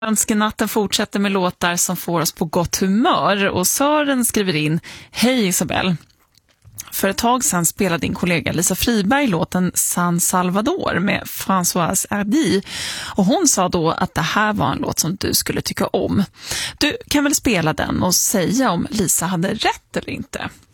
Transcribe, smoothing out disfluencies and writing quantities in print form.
Önskenatten fortsätter med låtar som får oss på gott humör och Sören skriver in: Hej Isabel. För ett tag sedan spelade din kollega Lisa Friberg låten San Salvador med Françoise Hardy och hon sa då att det här var en låt som du skulle tycka om. Du kan väl spela den och säga om Lisa hade rätt eller inte?